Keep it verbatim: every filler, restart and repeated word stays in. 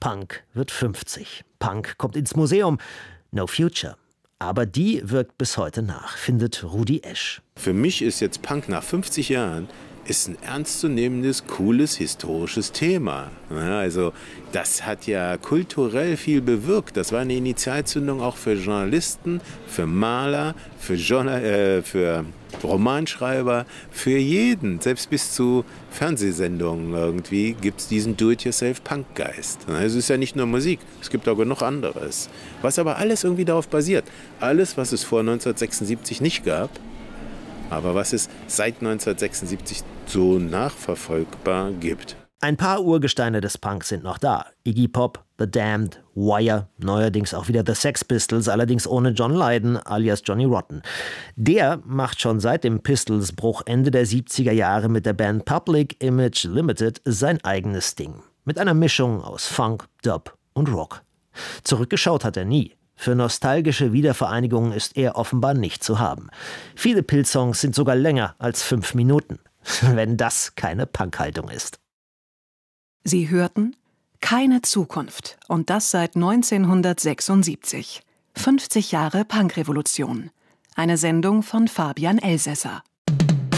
Punk wird fünfzig. Punk kommt ins Museum. No Future. Aber die wirkt bis heute nach, findet Rudi Esch. Für mich ist jetzt Punk nach fünfzig Jahren ist ein ernstzunehmendes, cooles, historisches Thema. Ja, also das hat ja kulturell viel bewirkt. Das war eine Initialzündung auch für Journalisten, für Maler, für, Journal- äh, für Romanschreiber, für jeden. Selbst bis zu Fernsehsendungen irgendwie gibt es diesen Do-it-yourself-Punk-Geist. Also es ist ja nicht nur Musik, es gibt auch genug anderes. Was aber alles irgendwie darauf basiert. Alles, was es vor neunzehnhundertsechsundsiebzig nicht gab, aber was es seit neunzehnhundertsechsundsiebzig so nachverfolgbar gibt. Ein paar Urgesteine des Punk sind noch da. Iggy Pop, The Damned, Wire, neuerdings auch wieder The Sex Pistols, allerdings ohne John Lydon alias Johnny Rotten. Der macht schon seit dem Pistols-Bruch Ende der siebziger Jahre mit der Band Public Image Limited sein eigenes Ding. Mit einer Mischung aus Funk, Dub und Rock. Zurückgeschaut hat er nie. Für nostalgische Wiedervereinigungen ist er offenbar nicht zu haben. Viele Pil-Songs sind sogar länger als fünf Minuten. Wenn das keine Punk-Haltung ist. Sie hörten Keine Zukunft. Und das seit neunzehnhundertsechsundsiebzig. fünfzig Jahre Punkrevolution. Eine Sendung von Fabian Elsässer.